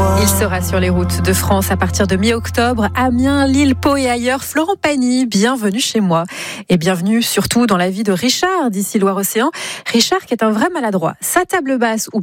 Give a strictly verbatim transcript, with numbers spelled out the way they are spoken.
Il sera sur les routes de France à partir de mi-octobre. Amiens, Lille, Pau et ailleurs. Florent Pagny, bienvenue chez moi. Et bienvenue surtout dans la vie de Richard, d'ici Loire-Océan. Richard qui est un vrai maladroit. Sa table basse ou